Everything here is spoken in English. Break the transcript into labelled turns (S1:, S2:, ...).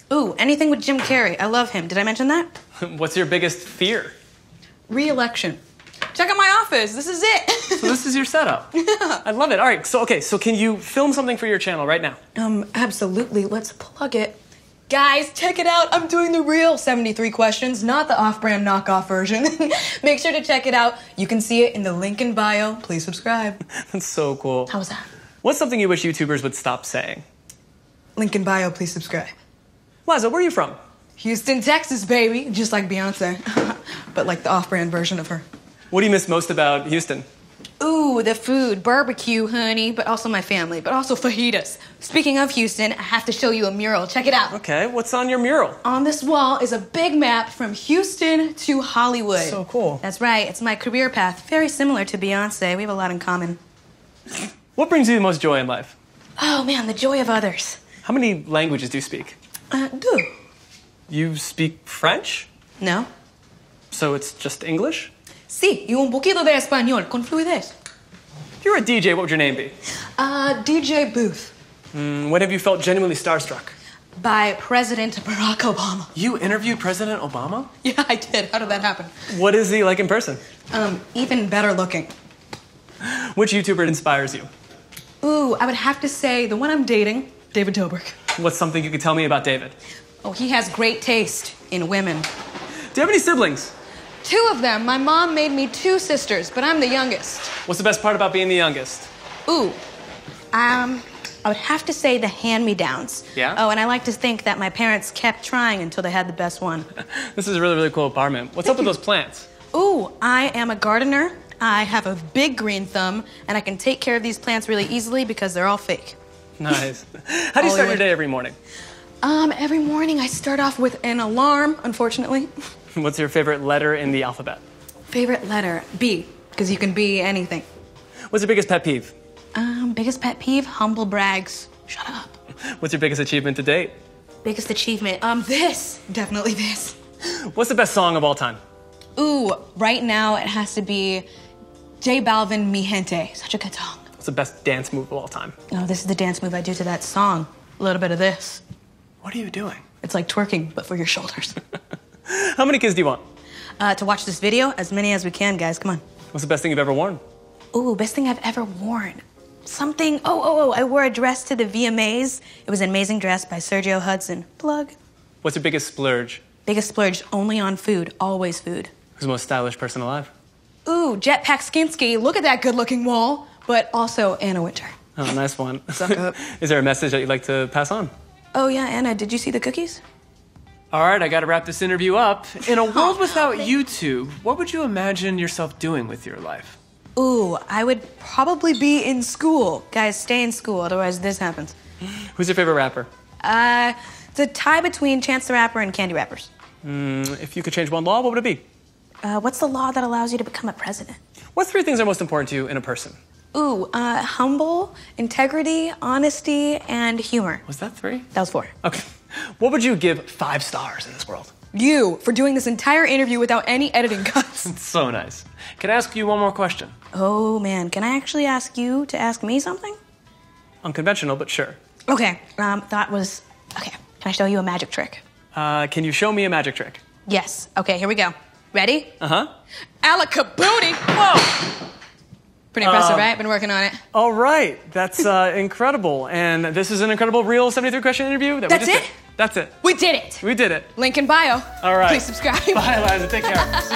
S1: Ooh, anything with Jim Carrey. I love him. Did I mention that?
S2: What's your biggest fear?
S1: Re-election. Check out my office. This is it.
S2: So this is your setup. I love it. All right, so can you film something for your channel right now?
S1: Absolutely. Let's plug it. Guys, check it out. I'm doing the real 73 questions, not the off-brand knockoff version. Make sure to check it out. You can see it in the link in bio. Please subscribe.
S2: That's so cool.
S1: How was that?
S2: What's something you wish YouTubers would stop saying?
S1: Link in bio. Please subscribe.
S2: Liza, where are you from?
S1: Houston, Texas, baby. Just like Beyonce. But like the off-brand version of her.
S2: What do you miss most about Houston?
S1: Ooh, the food. Barbecue, honey. But also my family. But also fajitas. Speaking of Houston, I have to show you a mural. Check it out.
S2: Okay, what's on your mural?
S1: On this wall is a big map from Houston to Hollywood.
S2: So cool.
S1: That's right. It's my career path. Very similar to Beyonce. We have a lot in common.
S2: What brings you the most joy in life?
S1: Oh, man, the joy of others.
S2: How many languages do you speak?
S1: Do.
S2: You speak French?
S1: No.
S2: So it's just English?
S1: Sí, y un poquito de español, con fluidez.
S2: If you were a DJ, what would your name be?
S1: DJ Booth.
S2: When have you felt genuinely starstruck?
S1: By President Barack Obama.
S2: You interviewed President Obama?
S1: Yeah, I did. How did that happen?
S2: What is he like in person?
S1: Even better looking.
S2: Which YouTuber inspires you?
S1: Ooh, I would have to say the one I'm dating, David Dobrik.
S2: What's something you could tell me about David?
S1: Oh, he has great taste in women.
S2: Do you have any siblings?
S1: 2 of them. My mom made me 2 sisters, but I'm the youngest.
S2: What's the best part about being the youngest?
S1: Ooh, I would have to say the hand-me-downs.
S2: Yeah?
S1: Oh, and I like to think that my parents kept trying until they had the best one.
S2: This is a really, really cool apartment. What's up with those plants?
S1: Ooh, I am a gardener. I have a big green thumb, and I can take care of these plants really easily because they're all fake.
S2: Nice. How do you start your day every morning?
S1: Every morning I start off with an alarm, unfortunately.
S2: What's your favorite letter in the alphabet?
S1: Favorite letter? B, because you can be anything.
S2: What's your biggest pet peeve?
S1: Biggest pet peeve? Humble brags. Shut up.
S2: What's your biggest achievement to date?
S1: Biggest achievement? This. Definitely this.
S2: What's the best song of all time?
S1: Ooh, right now it has to be J Balvin, Mi Gente. Such a good song.
S2: What's the best dance move of all time?
S1: Oh, this is the dance move I do to that song. A little bit of this.
S2: What are you doing?
S1: It's like twerking, but for your shoulders.
S2: How many kids do you want?
S1: To watch this video, as many as we can, guys. Come on.
S2: What's the best thing you've ever worn?
S1: Ooh, best thing I've ever worn. Something, I wore a dress to the VMAs. It was an amazing dress by Sergio Hudson. Plug.
S2: What's your biggest splurge?
S1: Biggest splurge, only on food, always food.
S2: Who's the most stylish person alive?
S1: Ooh, Jetpack Skinsky, look at that good-looking wall. But also Anna Winter.
S2: Oh, nice one.
S1: Suck up.
S2: Is there a message that you'd like to pass on?
S1: Oh yeah, Anna, did you see the cookies?
S2: All right, I gotta wrap this interview up. In a world without YouTube, what would you imagine yourself doing with your life?
S1: Ooh, I would probably be in school. Guys, stay in school, otherwise this happens.
S2: Who's your favorite rapper?
S1: It's a tie between Chance the Rapper and Candy Rappers.
S2: If you could change one law, what would it be?
S1: What's the law that allows you to become a president?
S2: What 3 things are most important to you in a person?
S1: Ooh, humble, integrity, honesty, and humor.
S2: Was that 3?
S1: That was 4.
S2: Okay. What would you give 5 stars in this world?
S1: You, for doing this entire interview without any editing cuts.
S2: It's so nice. Can I ask you one more question?
S1: Oh, man. Can I actually ask you to ask me something?
S2: Unconventional, but sure.
S1: Okay, okay, can I show you a magic trick?
S2: Can you show me a magic trick?
S1: Yes. Okay, here we go. Ready?
S2: Uh-huh.
S1: Alakabooty! Whoa! Pretty impressive, right? Been working on it.
S2: All right. That's incredible. And this is an incredible real 73-question interview.
S1: That's it?
S2: That's it.
S1: We did it!
S2: We did it.
S1: Link in bio.
S2: All right.
S1: Please subscribe.
S2: Bye, Liza. Take care. See you.